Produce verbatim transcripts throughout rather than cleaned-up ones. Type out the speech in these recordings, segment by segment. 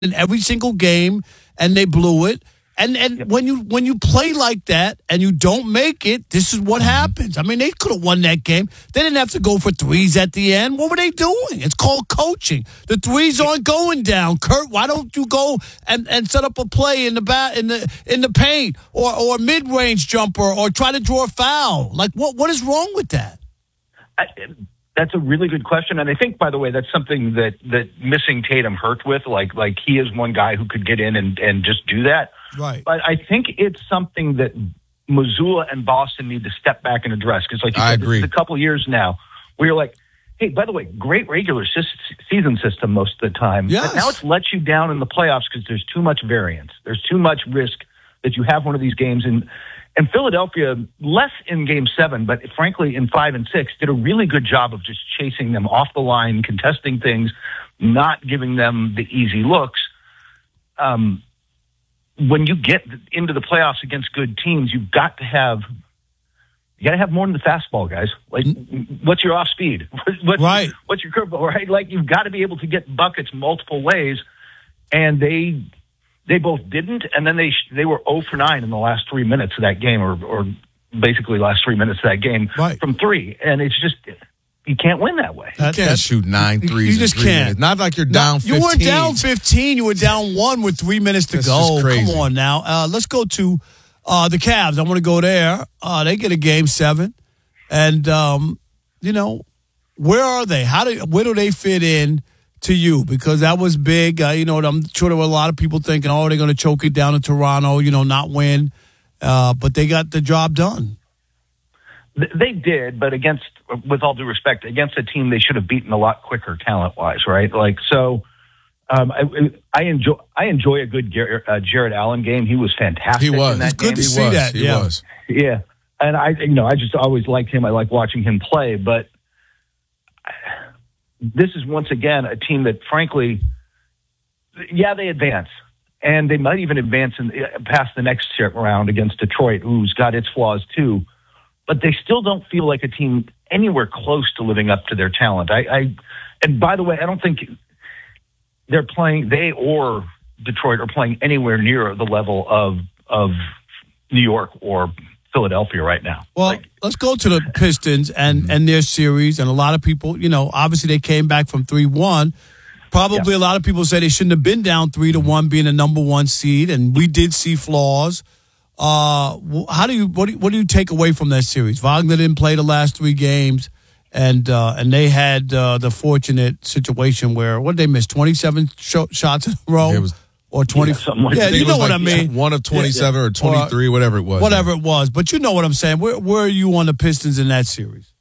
in every single game, and they blew it. And and yep. when you when you play like that and you don't make it, this is what happens. I mean, they could have won that game. They didn't have to go for threes at the end. What were they doing? It's called coaching. The threes aren't going down. Kurt, why don't you go and, and set up a play in the bat in the in the paint or or mid range jumper or try to draw a foul? Like what what is wrong with that? I, That's a really good question, and I think, by the way, that's something that, that missing Tatum hurt with. Like, like he is one guy who could get in and, and just do that. Right. But I think it's something that Missoula and Boston need to step back and address. Because, like you I said, agree. This is a couple years now where you're like, hey, by the way, great regular season system most of the time. Yes. But now it's let you down in the playoffs because there's too much variance. There's too much risk that you have one of these games in. And Philadelphia, less in game seven, but frankly in five and six, did a really good job of just chasing them off the line, contesting things, not giving them the easy looks. Um, when you get into the playoffs against good teams, you've got to have you got to have more than the fastball, guys. Like, what's your off speed? What's, right. What's your curveball? Right? Like, you've got to be able to get buckets multiple ways, and they. They both didn't, and then they they were zero for nine in the last three minutes of that game, or or basically last three minutes of that game right. from three. And it's just, you can't win that way. You can't that, shoot nine threes. You just in three can't. Minutes. Not like you're down Not, fifteen. You weren't down fifteen. You were down one with three minutes to That's go. just crazy. Come on now. Uh, let's go to uh, the Cavs. I want to go there. Uh, they get a game seven. And, um, you know, where are they? How do Where do they fit in to you? Because that was big. Uh, you know, I'm sure there were a lot of people thinking, oh, they're going to choke it down in Toronto, you know, not win. Uh, but they got the job done. They did, but against, with all due respect, against a team they should have beaten a lot quicker talent-wise, right? Like, so um, I, I enjoy I enjoy a good Jared, uh, Jared Allen game. He was fantastic. He was. In that It's good game. to he see was. that. He yeah. was. Yeah. And I, you know, I just always liked him. I like watching him play, but this is once again a team that, frankly, yeah, they advance, and they might even advance in, past the next round against Detroit, who's got its flaws too. But they still don't feel like a team anywhere close to living up to their talent. I, I and by the way, I don't think they're playing. They or Detroit are playing anywhere near the level of of New York or Philadelphia right now. Well, like, let's go to the Pistons and, and their series. And a lot of people, you know, obviously they came back from three one. Probably yeah. a lot of people say they shouldn't have been down three to one, being a number one seed. And we did see flaws. Uh, how do you what do you, what do you take away from that series? Wagner didn't play the last three games, and uh, and they had uh, the fortunate situation where what did they miss twenty-seven sh- shots in a row. It was Or twenty, yeah, like yeah, that. you know what like I mean. One of twenty-seven yeah, yeah. or twenty-three, or, whatever it was. Whatever it was, but you know what I'm saying. Where where are you on the Pistons in that series?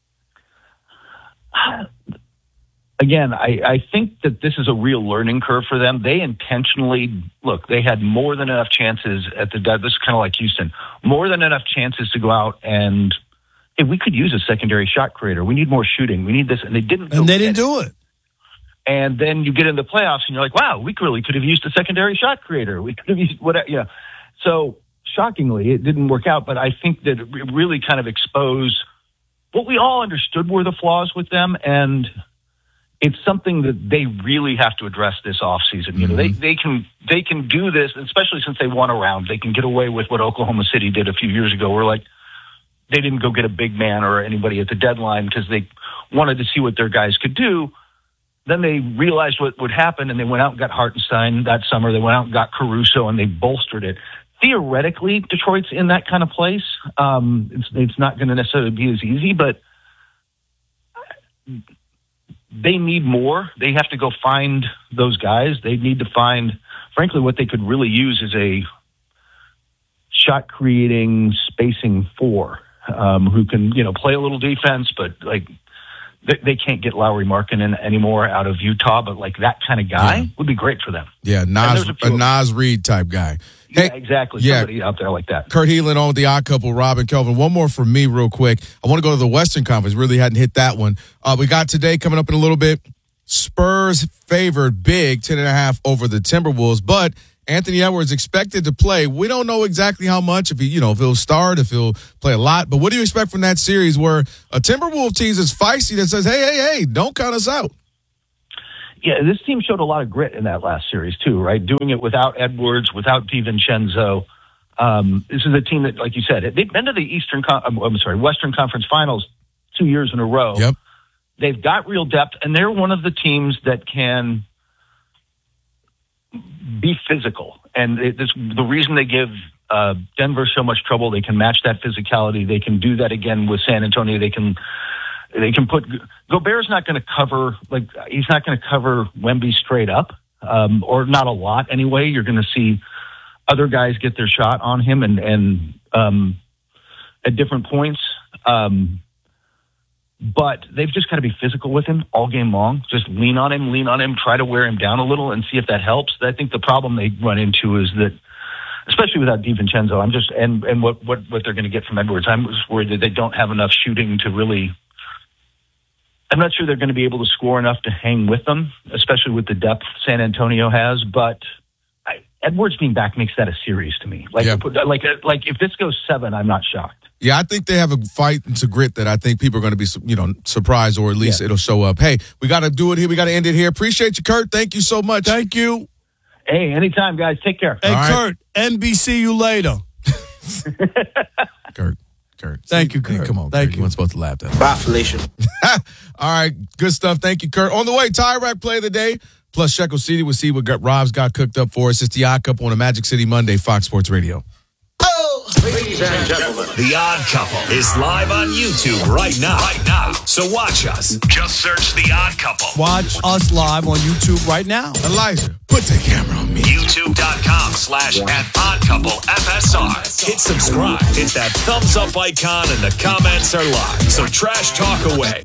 Again, I, I think that this is a real learning curve for them. They intentionally look. They had more than enough chances at the. This is kind of like Houston. More than enough chances to go out and, hey, we could use a secondary shot creator. We need more shooting. We need this, and they didn't. And they didn't do it. And then you get in the playoffs, and you're like, wow, we really could have used a secondary shot creator. We could have used whatever, you know. So, shockingly, it didn't work out, but I think that it really kind of exposed what we all understood were the flaws with them, and it's something that they really have to address this offseason. You know, mm-hmm. they, they can they can do this, especially since they won a round. They can get away with what Oklahoma City did a few years ago, where, like, they didn't go get a big man or anybody at the deadline because they wanted to see what their guys could do. Then they realized what would happen, and they went out and got Hartenstein that summer. They went out and got Caruso, and they bolstered it. Theoretically, Detroit's in that kind of place. Um, it's, it's not going to necessarily be as easy, but they need more. They have to go find those guys. They need to find, frankly, what they could really use is a shot-creating, spacing four um, who can, you know, play a little defense, but, like, they can't get Lauri Markkanen anymore out of Utah, but like that kind of guy yeah. would be great for them. Yeah, Nas, a, a Nas Reed type guy. Hey, yeah, exactly. Yeah. Somebody out there like that. Kurt Helin on with the Odd Couple, Rob and Kelvin. One more for me real quick. I want to go to the Western Conference. Really hadn't hit that one. Uh, we got today coming up in a little bit. Spurs favored big, ten and a half over the Timberwolves, but Anthony Edwards expected to play. We don't know exactly how much, if he, you know, if he'll start, if he'll play a lot. But what do you expect from that series where a Timberwolves team is feisty that says, hey, hey, hey, don't count us out? Yeah, this team showed a lot of grit in that last series too, right? Doing it without Edwards, without DiVincenzo. Um, this is a team that, like you said, they've been to the Eastern, I'm sorry, Western Conference Finals two years in a row. Yep. They've got real depth, and they're one of the teams that can be physical. And it, this, the reason they give uh, Denver so much trouble, they can match that physicality. They can do that again with San Antonio. They can. They can put Gobert's not going to cover like he's not going to cover Wemby straight up, um, or not a lot anyway. You're going to see other guys get their shot on him and and um, at different points. Um, but they've just got to be physical with him all game long. Just lean on him, lean on him, try to wear him down a little and see if that helps. I think the problem they run into is that, especially without DiVincenzo, I'm just and and what what what they're going to get from Edwards. I'm just worried that they don't have enough shooting to really. I'm not sure they're going to be able to score enough to hang with them, especially with the depth San Antonio has. But I, Edwards being back makes that a series to me. Like, yeah. like, like if this goes seven, I'm not shocked. Yeah, I think they have a fight into grit that I think people are going to be, you know, surprised, or at least yeah. it'll show up. Hey, we got to do it here. We got to end it here. Appreciate you, Kurt. Thank you so much. Thank you. Hey, anytime, guys. Take care. Hey, All Kurt. Right. N B C you later. Kurt. Kurt. Thank you, Kurt. Hey, come on, Thank Kurt. you. You weren't supposed to laugh that. Bye, Felicia. All right, good stuff. Thank you, Kurt. On the way, Tire-Rack play of the day, plus Shekel City. We'll see what Rob's got cooked up for us. It's the Odd Couple on a Magic City Monday, Fox Sports Radio. Ladies and gentlemen, The Odd Couple is live on YouTube right now. Right now. So watch us. Just search The Odd Couple. Watch us live on YouTube right now. Elijah, put the camera on me. YouTube.com slash at Odd Couple F S R. Hit subscribe. Hit that thumbs up icon and the comments are live. So trash talk away.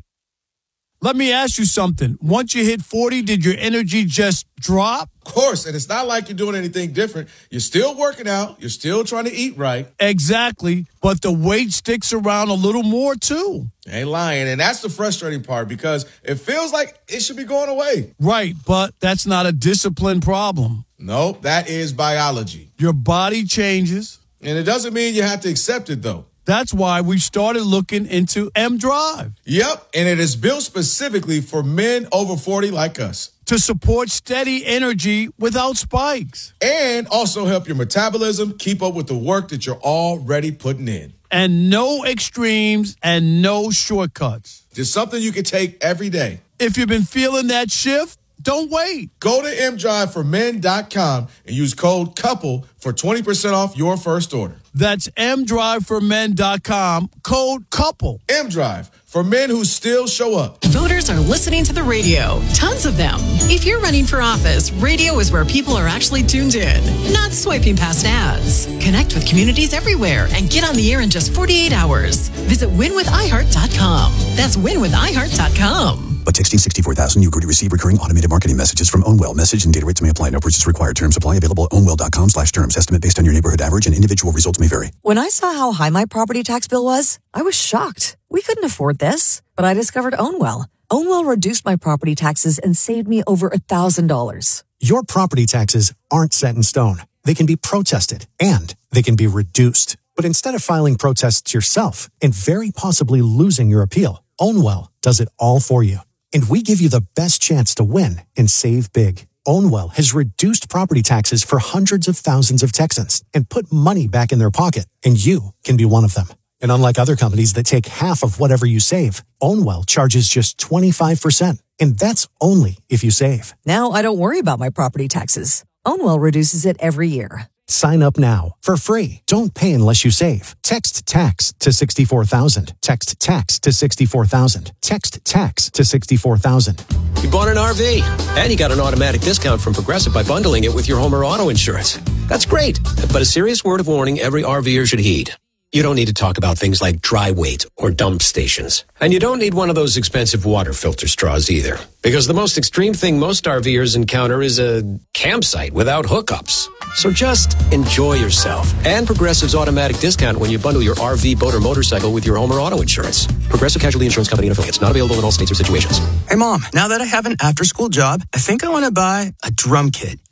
Let me ask you something. Once you hit forty, did your energy just drop? Of course, and it's not like you're doing anything different. You're still working out. You're still trying to eat right. Exactly, but the weight sticks around a little more, too. Ain't lying, and that's the frustrating part because it feels like it should be going away. Right, but that's not a discipline problem. Nope, that is biology. Your body changes. And it doesn't mean you have to accept it, though. That's why we started looking into M-Drive. Yep, and it is built specifically for men over forty like us. To support steady energy without spikes. And also help your metabolism keep up with the work that you're already putting in. And no extremes and no shortcuts. Just something you can take every day. If you've been feeling that shift, don't wait. Go to m drive for men dot com and use code COUPLE for twenty percent off your first order. That's m drive for men dot com, code COUPLE. M-Drive, for men who still show up. Voters are listening to the radio. Tons of them. If you're running for office, radio is where people are actually tuned in, not swiping past ads. Connect with communities everywhere and get on the air in just forty-eight hours. Visit win with i heart dot com. That's win with i heart dot com. By texting sixty-four thousand, you agree to receive recurring automated marketing messages from Ownwell. Message and data rates may apply. No purchase required. Terms apply. Available at ownwell dot com slash terms. Estimate based on your neighborhood average and individual results may vary. When I saw how high my property tax bill was, I was shocked. We couldn't afford this. But I discovered Ownwell. Ownwell reduced my property taxes and saved me over one thousand dollars. Your property taxes aren't set in stone. They can be protested and they can be reduced. But instead of filing protests yourself and very possibly losing your appeal, Ownwell does it all for you. And we give you the best chance to win and save big. Ownwell has reduced property taxes for hundreds of thousands of Texans and put money back in their pocket, and you can be one of them. And unlike other companies that take half of whatever you save, Ownwell charges just twenty-five percent, and that's only if you save. Now I don't worry about my property taxes. Ownwell reduces it every year. Sign up now for free. Don't pay unless you save. Text TAX to sixty-four thousand. Text TAX to sixty-four thousand. Text TAX to sixty-four thousand. You bought an R V, and you got an automatic discount from Progressive by bundling it with your home or auto insurance. That's great, but a serious word of warning every RVer should heed. You don't need to talk about things like dry weight or dump stations. And you don't need one of those expensive water filter straws either. Because the most extreme thing most RVers encounter is a campsite without hookups. So just enjoy yourself. And Progressive's automatic discount when you bundle your R V, boat, or motorcycle with your home or auto insurance. Progressive Casualty Insurance Company and affiliates. Not available in all states or situations. Hey, Mom, now that I have an after-school job, I think I want to buy a drum kit.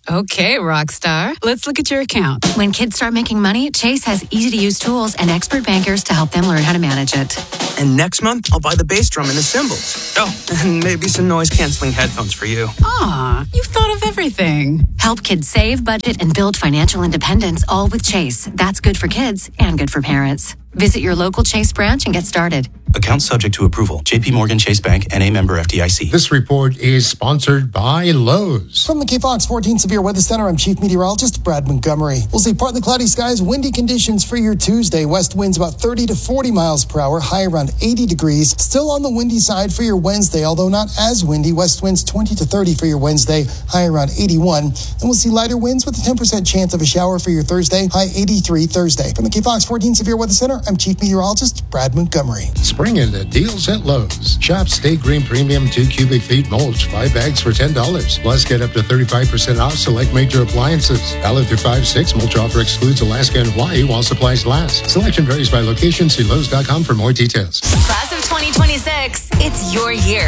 Okay, rock star. Let's look at your account. When kids start making money, Chase has easy-to-use tools and expert bankers to help them learn how to manage it. And next month, I'll buy the bass drum and the cymbals. Oh, and maybe some noise-canceling headphones for you. Aw, you've thought of everything. Help kids save, budget, and build financial independence, all with Chase. That's good for kids and good for parents. Visit your local Chase branch and get started. Account subject to approval. J P Morgan Chase Bank, N A member F D I C. This report is sponsored by Lowe's. From the K Fox fourteen Severe Weather Center, I'm Chief Meteorologist Brad Montgomery. We'll see partly cloudy skies, windy conditions for your Tuesday. West winds about thirty to forty miles per hour, high around eighty degrees. Still on the windy side for your Wednesday, although not as windy. West winds twenty to thirty for your Wednesday, high around eighty-one. And we'll see lighter winds with a ten percent chance of a shower for your Thursday, high eighty-three Thursday. From the K Fox fourteen Severe Weather Center, I'm Chief Meteorologist Brad Montgomery. Spring into deals at Lowe's. Shop Stay Green Premium two cubic feet mulch, five bags for ten dollars. Plus, get up to thirty-five percent off select major appliances. Valid through five six. Mulch offer excludes Alaska and Hawaii while supplies last. Selection varies by location. See Lowe's dot com for more details. Class of twenty twenty-six, it's your year.